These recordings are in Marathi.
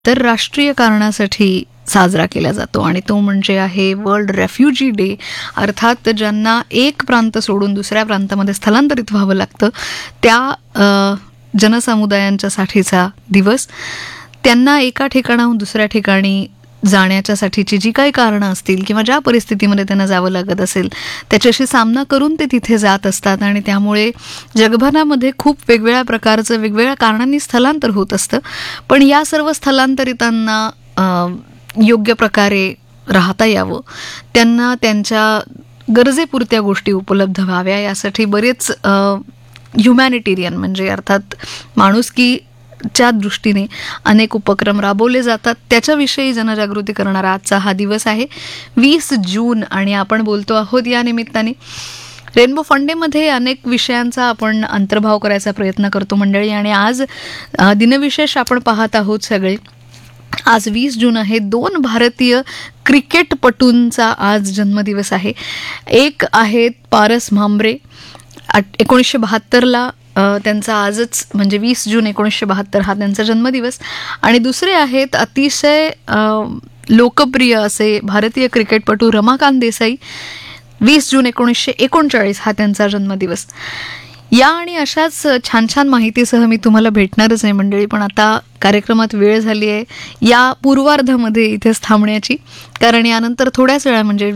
आंतरराष्ट्रीय कारणासाठी साजरा केला जातो आणि तो म्हणजे आहे वर्ल्ड रेफ्युजी डे. अर्थात ज्यांना एक प्रांत सोडून दुसऱ्या प्रांतामध्ये स्थलांतरित व्हावं लागतं त्या जनसमुदायांच्यासाठीचा दिवस. त्यांना एका ठिकाणाहून दुसऱ्या ठिकाणी जाण्याच्यासाठीची जी काही कारणं असतील किंवा ज्या परिस्थितीमध्ये त्यांना जावं लागत असेल त्याच्याशी सामना करून ते तिथे जात असतात आणि त्यामुळे जगभरामध्ये खूप वेगवेगळ्या प्रकारचं वेगवेगळ्या कारणांनी स्थलांतर होत असतं. पण या सर्व स्थलांतरितांना योग्य प्रकारे राहता यावं, त्यांना त्यांच्या गरजेपुरत्या गोष्टी उपलब्ध व्हाव्या यासाठी बरेच ह्युमॅनिटेरियन म्हणजे अर्थात माणुसकीच्या दृष्टीने अनेक उपक्रम राबवले जातात. त्याच्याविषयी जनजागृती करणारा आजचा हा दिवस आहे 20 जून आणि आपण बोलतो आहोत या निमित्ताने. रेनबो फंडेमध्ये अनेक विषयांचा आपण अंतर्भाव करायचा प्रयत्न करतो मंडळी आणि आज दिनविशेष आपण पाहत आहोत सगळे. आज 20 जून आहे. 2 भारतीय क्रिकेटपटूंचा आज जन्मदिवस आहे. एक आहेत पारस म्हांबरे, 1972ला त्यांचा आजच म्हणजे 20 जून 1972 हा त्यांचा जन्मदिवस. आणि दुसरे आहेत अतिशय लोकप्रिय असे भारतीय क्रिकेटपटू रमाकांत देसाई, 20 जून 1939 हा त्यांचा जन्मदिवस. या आणि अशाच छान छान माहितीसह मी तुम्हाला भेटणारच आहे मंडळी, पण आता कार्यक्रमात वेळ झाली आहे या पूर्वार्धामध्ये इथेच थांबण्याची, कारण यानंतर थोड्याच वेळा म्हणजे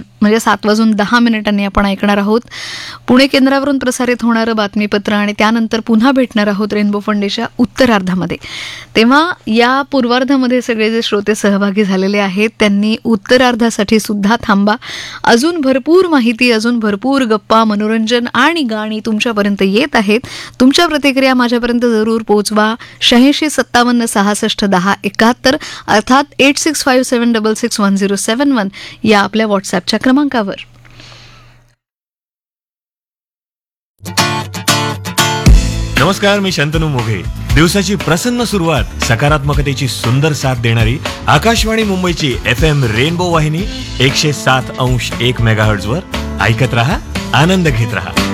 7:10 आपण ऐकणार आहोत पुणे केंद्रावरून प्रसारित होणारं बातमीपत्र आणि त्यानंतर पुन्हा भेटणार आहोत रेनबो फंडेच्या उत्तरार्धामध्ये. तेव्हा या पूर्वार्धामध्ये सगळे जे श्रोते सहभागी झालेले आहेत त्यांनी उत्तरार्धासाठी सुद्धा थांबा. अजून भरपूर माहिती, अजून भरपूर गप्पा, मनोरंजन आणि गाणी तुमच्यापर्यंत येत आहेत. तुमच्या प्रतिक्रिया माझ्यापर्यंत जरूर पोहोचवा. 86 57 66 10 71 अर्थात 8657661071 या आपल्या व्हॉट्सॲपच्या क्रमांकावर. नमस्कार, मी शंतनू मोघे. दिवसाची प्रसन्न सुरुवात सकारात्मकतेची सुंदर साथ देणारी आकाशवाणी मुंबईची FM रेनबो वाहिनी 107.1 मेगाहर्ट्झ वर ऐकत रहा, आनंद घेत रहा.